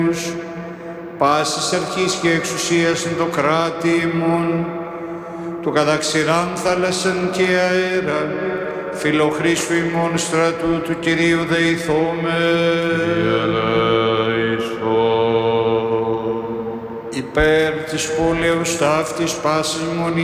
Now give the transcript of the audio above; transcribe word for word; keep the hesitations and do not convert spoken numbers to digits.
πάσης αρχής και εξουσίας εν το κράτη ημών, του καταξηράν θάλασσαν και αέρα, φιλοχρήστου ημών στρατού του Κυρίου δεηθώμε. Υπέρ της πόλεως ταύτης πάσης μονής